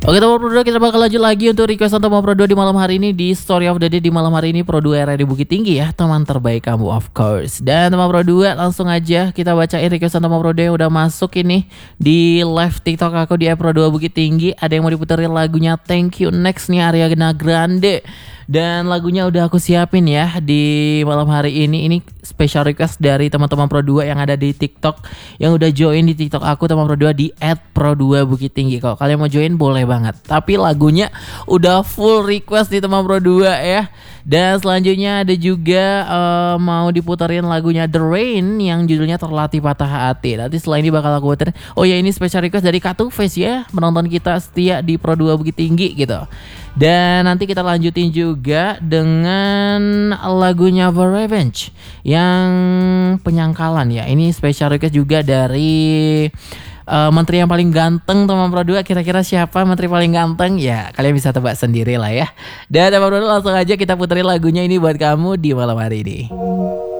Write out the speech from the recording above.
Oke teman Pro 2, kita bakal lanjut lagi untuk request teman Pro 2 di malam hari ini di Story of the Day. Di malam hari ini Pro 2 RRD Bukit Tinggi ya, teman terbaik kamu of course. Dan teman Pro 2 langsung aja kita bacain request teman Pro 2 yang udah masuk ini di live TikTok aku di Pro 2 Bukit Tinggi. Ada yang mau diputerin lagunya Thank You Next nih, Ariana Grande. Dan lagunya udah aku siapin ya di malam hari ini. Ini special request dari teman-teman Pro 2 yang ada di TikTok, yang udah join di TikTok aku teman Pro 2 di @pro2 Bukit Tinggi. Kalau kalian mau join boleh banget. Tapi lagunya udah full request di teman Pro 2 ya. Dan selanjutnya ada juga mau diputerin lagunya The Rain yang judulnya Terlatih Patah Hati. Nanti setelah ini bakal aku puterin. Oh ya, ini special request dari Katu Face ya, penonton kita setia di Pro 2 Bukit Tinggi gitu. Dan nanti kita lanjutin juga dengan lagunya The Revenge yang penyangkalan ya. Ini special request juga dari menteri yang paling ganteng teman Pro 2. Kira-kira siapa menteri paling ganteng? Ya kalian bisa tebak sendiri lah ya. Dan teman Pro 2 langsung aja kita puterin lagunya ini buat kamu di malam hari ini.